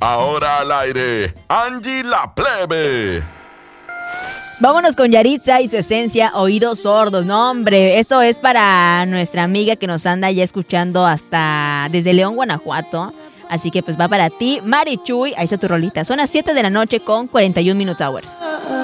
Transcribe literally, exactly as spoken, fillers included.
Ahora al aire, Angie la plebe. Vámonos con Yaritza y su esencia, Oídos Sordos. No, hombre, esto es para nuestra amiga que nos anda ya escuchando hasta desde León, Guanajuato. Así que pues va para ti, Marichuy. Ahí está tu rolita. Son las siete de la noche con cuarenta y un Minute Hours.